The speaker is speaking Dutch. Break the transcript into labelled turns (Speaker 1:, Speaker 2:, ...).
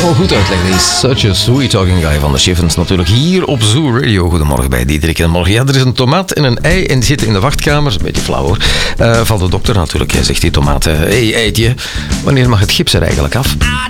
Speaker 1: allemaal goed uitleggen. He's such a sweet talking guy van de Chiffons natuurlijk hier op Zoo Radio. Goedemorgen bij Diederik en morgen. Ja, er is een tomaat en een ei en die zitten in de wachtkamer. Een beetje flauw hoor. Van de dokter natuurlijk. Hij zegt die tomaat, hey eitje, wanneer mag het gips er eigenlijk af?